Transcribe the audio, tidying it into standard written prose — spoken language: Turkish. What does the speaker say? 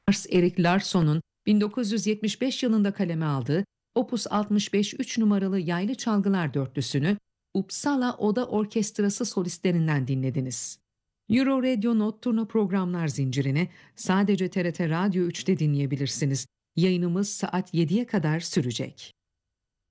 Erik Larsson'un 1975 yılında kaleme aldığı Opus 65 3 numaralı yaylı çalgılar dörtlüsünü Uppsala Oda Orkestrası solistlerinden dinlediniz. Euro Radio Notturno programlar zincirini sadece TRT Radyo 3'te dinleyebilirsiniz. Yayınımız saat 7'ye kadar sürecek.